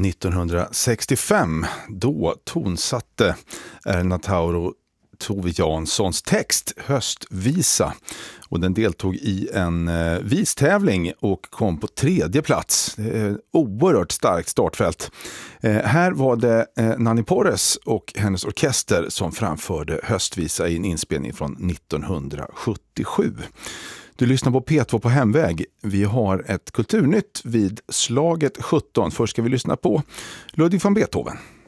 1965, då tonsatte Erna Tauro Tove Janssons text Höstvisa, och den deltog i en vistävling och kom på 3:e plats. Det är oerhört starkt startfält. Här var det Nanny Porres och hennes orkester som framförde Höstvisa i en inspelning från 1977. Du lyssnar på P2 på hemväg. Vi har ett kulturnytt vid slaget 17. Först ska vi lyssna på Ludwig van Beethoven.